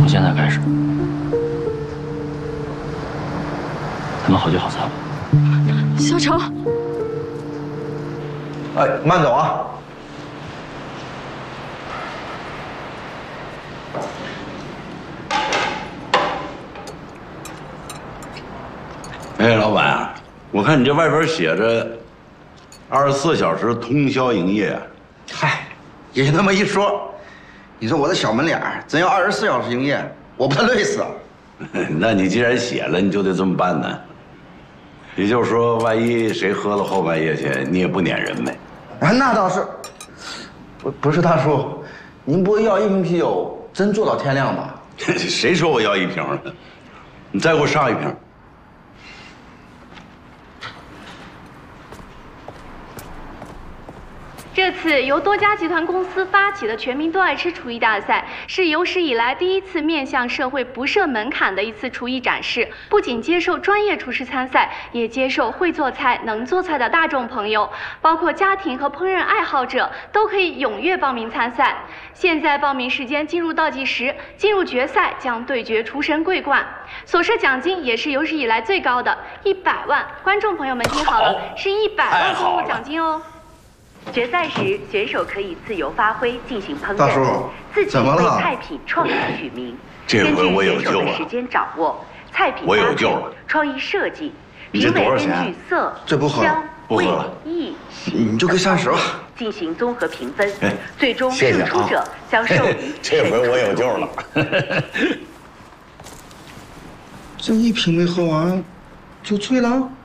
从现在开始，咱们好聚好散吧。 小程， 哎，慢走啊！ 哎，老板啊，我看你这外边写着24小时通宵营业。 嗨，也就那么一说。你说我这小门脸儿真要24小时营业，我不得累死啊！ 那你既然写了，你就得这么办呢。也就是说，万一谁喝了后半夜去，你也不撵人呗。 啊，那倒是。不是大叔，您不会要一瓶啤酒真做到天亮吧？ 谁说我要1瓶了？你再给我上1瓶。 这次由多家集团公司发起的全民都爱吃厨艺大赛，是有史以来第一次面向社会不设门槛的一次厨艺展示。不仅接受专业厨师参赛，也接受会做菜、能做菜的大众朋友，包括家庭和烹饪爱好者都可以踊跃报名参赛。现在报名时间进入倒计时，进入决赛将对决厨神桂冠，所设奖金也是有史以来最高的100万。观众朋友们听好了，是100万公路奖金哦。决赛时，选手可以自由发挥进行烹大叔饪，自己为怎么了菜品创意取名， 这回我有根据选手救了的时间掌握，菜品我有搭配救了创意设计， 你这评委多少钱啊根据色、 这不喝了香、味不喝了、 意、 你就给30吧。 进行综合评分哎， 最终谢谢啊胜出者将授予这回我有救了。 这一瓶没喝完，就醉了。